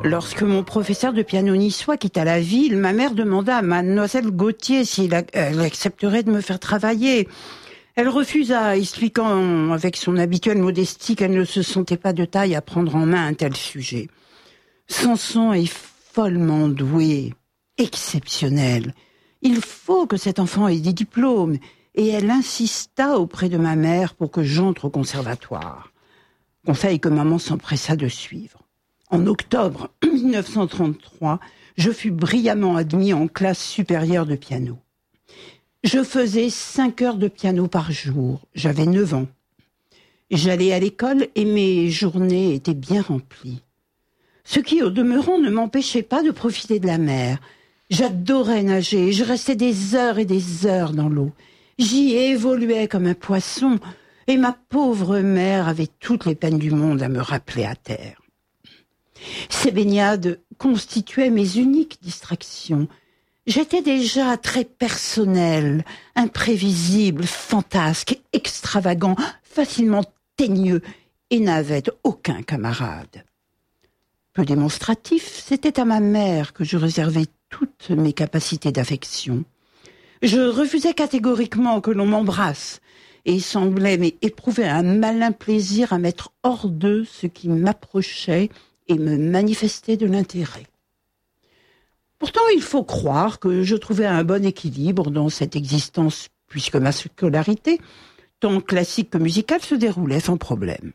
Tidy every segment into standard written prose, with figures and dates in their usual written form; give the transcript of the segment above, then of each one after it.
Lorsque mon professeur de piano niçois quitta la ville, ma mère demanda à mademoiselle Gauthier si elle accepterait de me faire travailler. Elle refusa, expliquant avec son habituelle modestie qu'elle ne se sentait pas de taille à prendre en main un tel sujet. Samson est follement doué, exceptionnel. Il faut que cet enfant ait des diplômes. Et elle insista auprès de ma mère pour que j'entre au conservatoire. Conseil que maman s'empressa de suivre. En octobre 1933, je fus brillamment admis en classe supérieure de piano. Je faisais 5 heures de piano par jour. J'avais 9 ans. J'allais à l'école et mes journées étaient bien remplies. Ce qui, au demeurant, ne m'empêchait pas de profiter de la mer. J'adorais nager et je restais des heures et des heures dans l'eau. J'y évoluais comme un poisson et ma pauvre mère avait toutes les peines du monde à me rappeler à terre. Ces baignades constituaient mes uniques distractions. J'étais déjà très personnel, imprévisible, fantasque, extravagant, facilement teigneux et n'avais aucun camarade. Peu démonstratif, c'était à ma mère que je réservais toutes mes capacités d'affection. Je refusais catégoriquement que l'on m'embrasse et semblais éprouver un malin plaisir à mettre hors d'eux ce qui m'approchait et me manifestait de l'intérêt. Pourtant, il faut croire que je trouvais un bon équilibre dans cette existence, puisque ma scolarité, tant classique que musicale, se déroulait sans problème.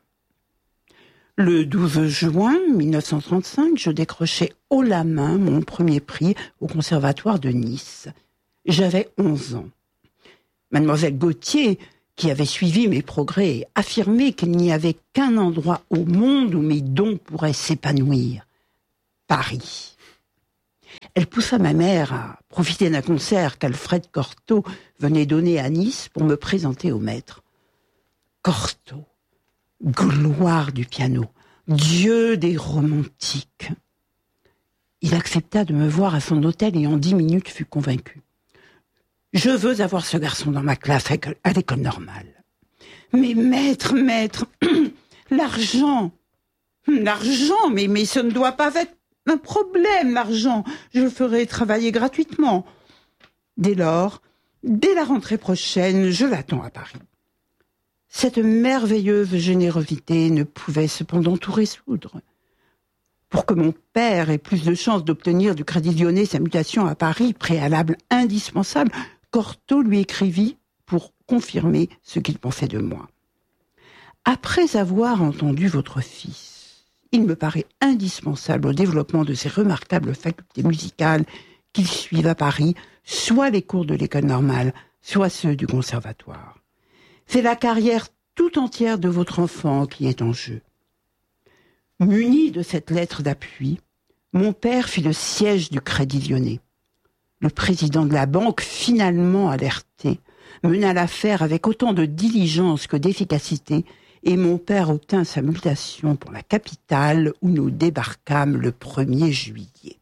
Le 12 juin 1935, je décrochai haut la main mon premier prix au Conservatoire de Nice. J'avais 11 ans. Mademoiselle Gauthier, qui avait suivi mes progrès, affirmait qu'il n'y avait qu'un endroit au monde où mes dons pourraient s'épanouir. Paris. Elle poussa ma mère à profiter d'un concert qu'Alfred Cortot venait donner à Nice pour me présenter au maître. Cortot, gloire du piano, dieu des romantiques. Il accepta de me voir à son hôtel et en 10 minutes fut convaincu. Je veux avoir ce garçon dans ma classe à l'école normale. Mais maître, l'argent, mais ce ne doit pas être un problème, l'argent. Je le ferai travailler gratuitement. Dès lors, dès la rentrée prochaine, je l'attends à Paris. Cette merveilleuse générosité ne pouvait cependant tout résoudre. Pour que mon père ait plus de chances d'obtenir du Crédit Lyonnais sa mutation à Paris, préalable indispensable, Cortot lui écrivit pour confirmer ce qu'il pensait de moi. Après avoir entendu votre fils, il me paraît indispensable au développement de ses remarquables facultés musicales qu'il suive à Paris, soit les cours de l'école normale, soit ceux du conservatoire. C'est la carrière tout entière de votre enfant qui est en jeu. Muni de cette lettre d'appui, mon père fit le siège du Crédit Lyonnais. Le président de la banque, finalement alerté, mena l'affaire avec autant de diligence que d'efficacité et mon père obtint sa mutation pour la capitale où nous débarquâmes le 1er juillet.